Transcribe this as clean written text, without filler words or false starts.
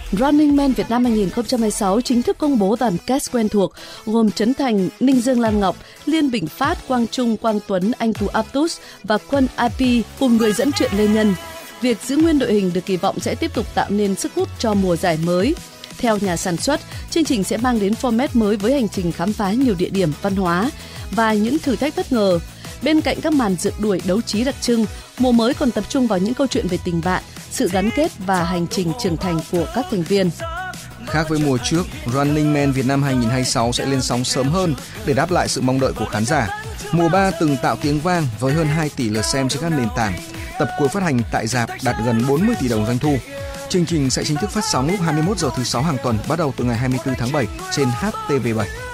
Running Man Việt Nam 2026 chính thức công bố dàn cast quen thuộc gồm Trấn Thành, Ninh Dương Lan Ngọc, Liên Bình Phát, Quang Trung, Quang Tuấn, Anh Tú Aptus và Quân IP cùng người dẫn truyện Lê Nhân. Việc giữ nguyên đội hình được kỳ vọng sẽ tiếp tục tạo nên sức hút cho mùa giải mới. Theo nhà sản xuất, chương trình sẽ mang đến format mới với hành trình khám phá nhiều địa điểm văn hóa và những thử thách bất ngờ. Bên cạnh các màn rượt đuổi đấu trí đặc trưng, mùa mới còn tập trung vào những câu chuyện về tình bạn, sự gắn kết và hành trình trưởng thành của các thành viên. Khác với mùa trước, Running Man Việt Nam 2026 sẽ lên sóng sớm hơn để đáp lại sự mong đợi của khán giả. Mùa 3 từng tạo tiếng vang với hơn 2 tỷ lượt xem trên các nền tảng. Tập cuối phát hành tại rạp đạt gần 40 tỷ đồng doanh thu. Chương trình sẽ chính thức phát sóng lúc 21 giờ thứ 6 hàng tuần bắt đầu từ ngày 24 tháng 7 trên HTV7.